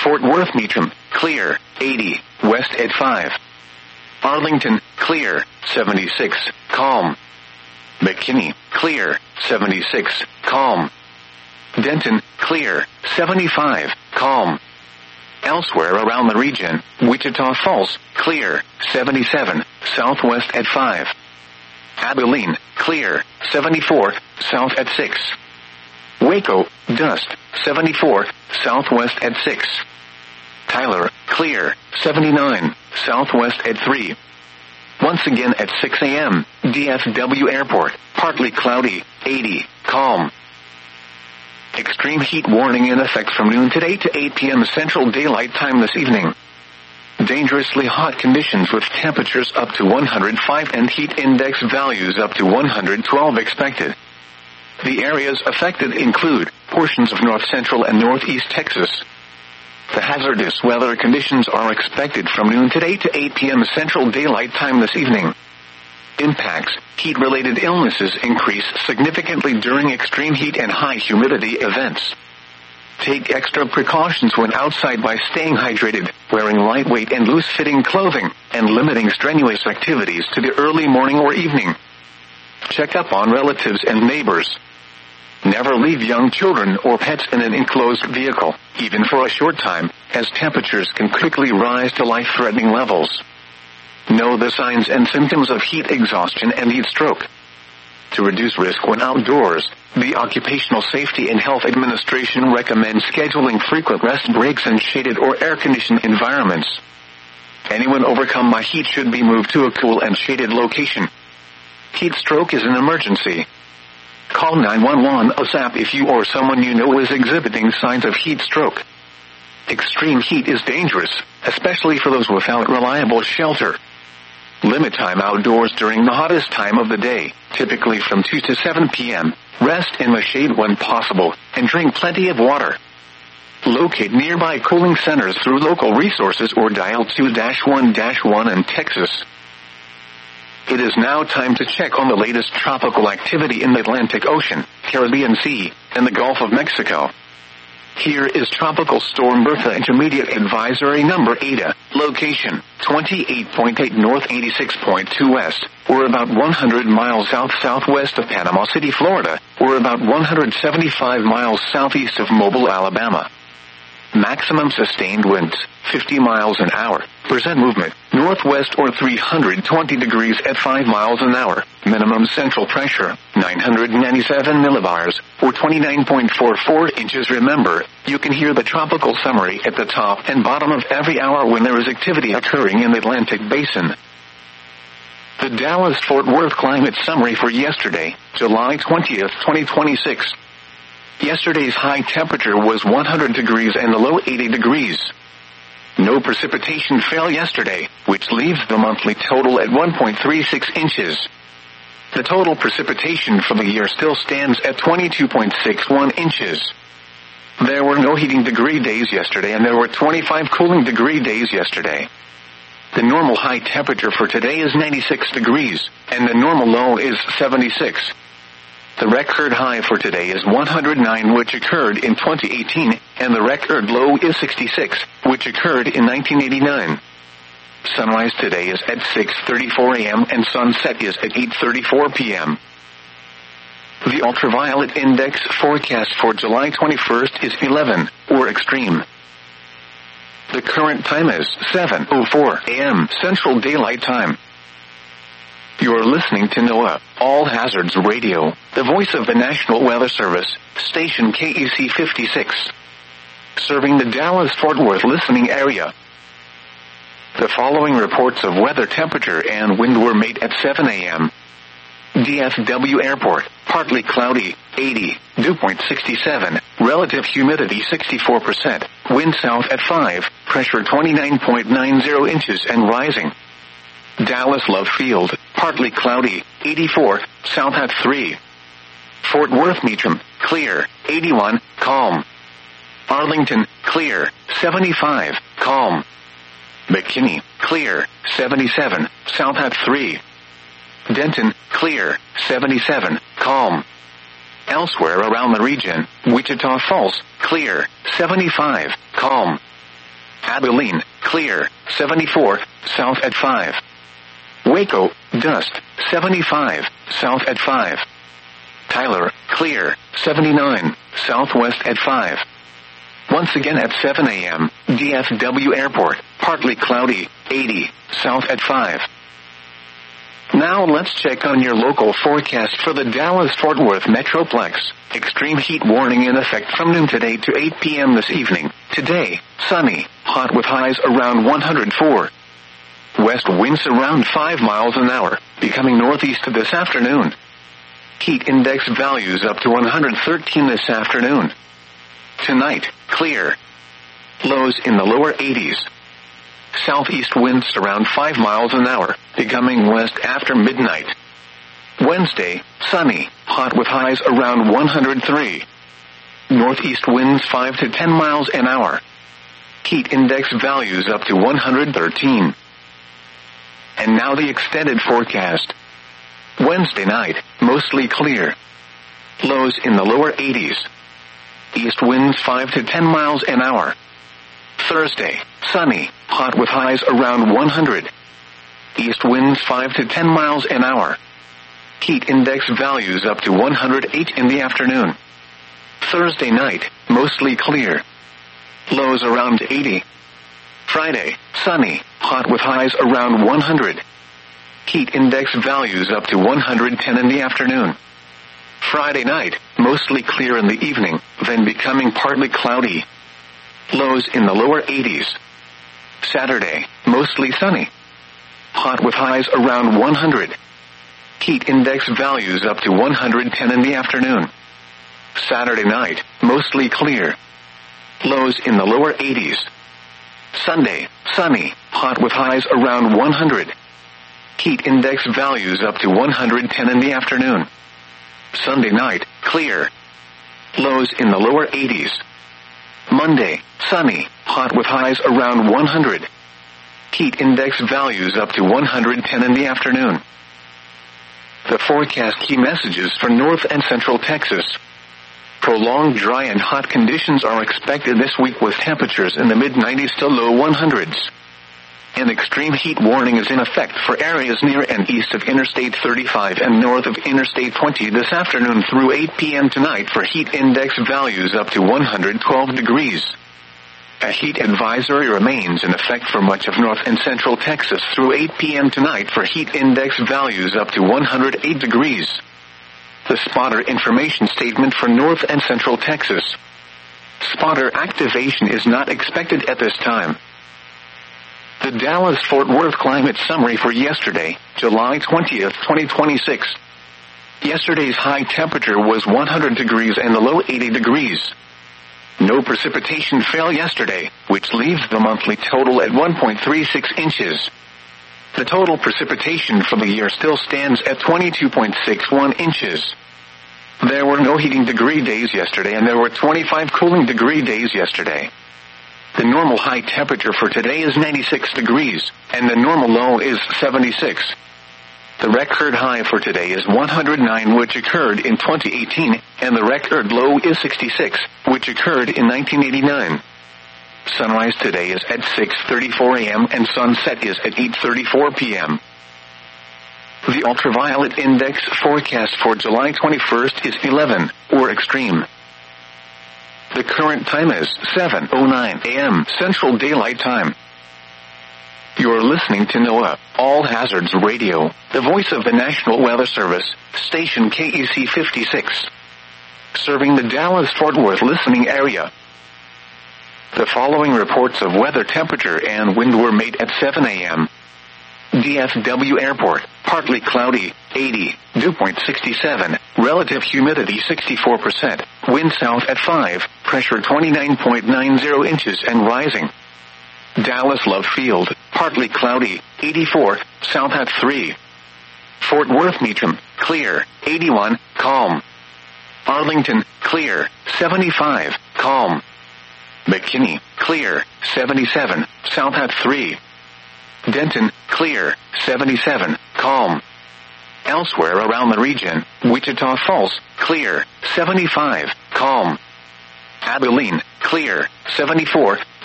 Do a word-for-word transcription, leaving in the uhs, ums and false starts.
Fort Worth Meacham, clear, eighty, west at five. Arlington, clear, seventy-six, calm. McKinney, clear, seventy-six, calm. Denton, clear, seventy-five, calm. Elsewhere around the region, Wichita Falls, clear, seventy-seven, southwest at five. Abilene, clear, seventy-four, south at six. Waco, dust, seventy-four, southwest at six. Tyler, clear, seventy-nine, southwest at three. Once again at six a.m., D F W Airport, partly cloudy, eighty, calm. Extreme heat warning in effect from noon today to eight p.m. Central Daylight Time this evening. Dangerously hot conditions with temperatures up to one hundred five and heat index values up to one hundred twelve expected. The areas affected include portions of north central and northeast Texas. The hazardous weather conditions are expected from noon today to eight p.m. Central Daylight Time this evening. Impacts: heat-related illnesses increase significantly during extreme heat and high humidity events. Take extra precautions when outside by staying hydrated, wearing lightweight and loose-fitting clothing, and limiting strenuous activities to the early morning or evening. Check up on relatives and neighbors. Never leave young children or pets in an enclosed vehicle, even for a short time, as temperatures can quickly rise to life-threatening levels. Know the signs and symptoms of heat exhaustion and heat stroke. To reduce risk when outdoors, the Occupational Safety and Health Administration recommends scheduling frequent rest breaks in shaded or air-conditioned environments. Anyone overcome by heat should be moved to a cool and shaded location. Heat stroke is an emergency. Call nine one one ASAP if you or someone you know is exhibiting signs of heat stroke. Extreme heat is dangerous, especially for those without reliable shelter. Limit time outdoors during the hottest time of the day, typically from two to seven p.m. Rest in the shade when possible, and drink plenty of water. Locate nearby cooling centers through local resources or dial two one one in Texas. It is now time to check on the latest tropical activity in the Atlantic Ocean, Caribbean Sea, and the Gulf of Mexico. Here is Tropical Storm Bertha Intermediate Advisory Number Eta, location, twenty-eight point eight north, eighty-six point two west, or about one hundred miles south-southwest of Panama City, Florida, or about one hundred seventy-five miles southeast of Mobile, Alabama. Maximum sustained winds, fifty miles an hour. Percent movement, northwest or three hundred twenty degrees at five miles an hour. Minimum central pressure, nine hundred ninety-seven millibars, or twenty-nine point four four inches. Remember, you can hear the tropical summary at the top and bottom of every hour when there is activity occurring in the Atlantic Basin. The Dallas-Fort Worth climate summary for yesterday, July twentieth, twenty twenty-six. Yesterday's high temperature was one hundred degrees and the low eighty degrees. No precipitation fell yesterday, which leaves the monthly total at one point three six inches. The total precipitation for the year still stands at twenty-two point six one inches. There were no heating degree days yesterday and there were twenty-five cooling degree days yesterday. The normal high temperature for today is ninety-six degrees, and the normal low is seventy-six. The record high for today is one hundred nine, which occurred in twenty eighteen, and the record low is sixty-six, which occurred in nineteen eighty-nine. Sunrise today is at six thirty-four a.m. and sunset is at eight thirty-four p.m. The ultraviolet index forecast for July twenty-first is eleven, or extreme. The current time is seven oh four a.m. Central Daylight Time. You're listening to NOAA, All Hazards Radio, the voice of the National Weather Service, station K E C fifty-six. Serving the Dallas-Fort Worth listening area. The following reports of weather, temperature, and wind were made at seven a.m. D F W Airport, partly cloudy, eighty, dew point sixty-seven, relative humidity sixty-four percent, wind south at five, pressure twenty-nine point nine zero inches and rising. Dallas Love Field, partly cloudy, eighty-four, south at three. Fort Worth Meacham, clear, eighty-one, calm. Arlington, clear, seventy-five, calm. McKinney, clear, seventy-seven, south at three. Denton, clear, seventy-seven, calm. Elsewhere around the region, Wichita Falls, clear, seventy-five, calm. Abilene, clear, seventy-four, south at five. Waco, dust, seventy-five, south at five. Tyler, clear, seventy-nine, southwest at five. Once again at seven a.m., D F W Airport, partly cloudy, eighty, south at five. Now let's check on your local forecast for the Dallas-Fort Worth Metroplex. Extreme heat warning in effect from noon today to eight p.m. this evening. Today, sunny, hot with highs around one hundred four. West winds around five miles an hour, becoming northeast this afternoon. Heat index values up to one hundred thirteen this afternoon. Tonight, clear. Lows in the lower eighties. Southeast winds around five miles an hour, becoming west after midnight. Wednesday, sunny, hot with highs around one hundred three. Northeast winds five to ten miles an hour. Heat index values up to one hundred thirteen. And now the extended forecast. Wednesday night, mostly clear. Lows in the lower eighties. East winds five to ten miles an hour. Thursday, sunny, hot with highs around one hundred. East winds five to ten miles an hour. Heat index values up to one hundred eight in the afternoon. Thursday night, mostly clear. Lows around eighty. Friday, sunny, hot with highs around one hundred. Heat index values up to one hundred ten in the afternoon. Friday night, mostly clear in the evening, then becoming partly cloudy. Lows in the lower eighties. Saturday, mostly sunny. Hot with highs around one hundred. Heat index values up to one hundred ten in the afternoon. Saturday night, mostly clear. Lows in the lower eighties. Sunday, sunny, hot with highs around one hundred. Heat index values up to one hundred ten in the afternoon. Sunday night, clear. Lows in the lower eighties. Monday, sunny, hot with highs around one hundred. Heat index values up to one hundred ten in the afternoon. The forecast key messages for North and Central Texas. Prolonged dry and hot conditions are expected this week with temperatures in the mid nineties to low one hundreds. An extreme heat warning is in effect for areas near and east of Interstate thirty-five and north of Interstate twenty this afternoon through eight p.m. tonight for heat index values up to one hundred twelve degrees. A heat advisory remains in effect for much of North and Central Texas through eight p.m. tonight for heat index values up to one hundred eight degrees. The spotter information statement for North and Central Texas. Spotter activation is not expected at this time. The Dallas-Fort Worth climate summary for yesterday, July twentieth, twenty twenty-six. Yesterday's high temperature was one hundred degrees and the low eighty degrees. No precipitation fell yesterday, which leaves the monthly total at one point three six inches. The total precipitation for the year still stands at twenty-two point six one inches. There were no heating degree days yesterday and there were twenty-five cooling degree days yesterday. The normal high temperature for today is ninety-six degrees, and the normal low is seventy-six. The record high for today is one hundred nine, which occurred in twenty eighteen, and the record low is sixty-six, which occurred in nineteen eighty-nine. Sunrise today is at six thirty-four a.m. and sunset is at eight thirty-four p.m. The ultraviolet index forecast for July twenty-first is eleven, or extreme. The current time is seven oh nine a.m. Central Daylight Time. You're listening to NOAA, All Hazards Radio, the voice of the National Weather Service, station K E C fifty-six. Serving the Dallas-Fort Worth listening area. The following reports of weather, temperature, and wind were made at seven a.m. D F W Airport, partly cloudy, eighty, dew point sixty-seven, relative humidity sixty-four percent, wind south at five, pressure twenty-nine point nine zero inches and rising. Dallas Love Field, partly cloudy, eighty-four, south at three. Fort Worth Meacham, clear, eighty-one, calm. Arlington, clear, seventy-five, calm. McKinney, clear, seventy-seven, south at three. Denton, clear, seventy-seven, calm. Elsewhere around the region, Wichita Falls, clear, seventy-five, calm. Abilene, clear, seventy-four,